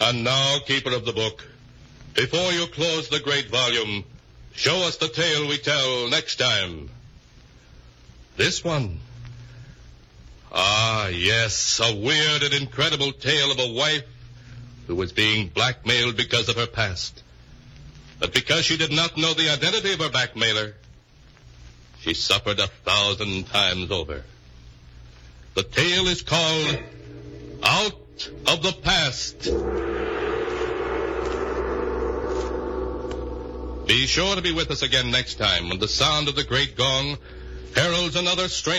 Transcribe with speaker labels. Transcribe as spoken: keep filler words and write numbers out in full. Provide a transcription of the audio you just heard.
Speaker 1: And now, keeper of the book, before you close the great volume, show us the tale we tell next time. This one. Ah, yes, a weird and incredible tale of a wife who was being blackmailed because of her past. But because she did not know the identity of her blackmailer, she suffered a thousand times over. The tale is called Out of the Past. Be sure to be with us again next time when the sound of the great gong heralds another strange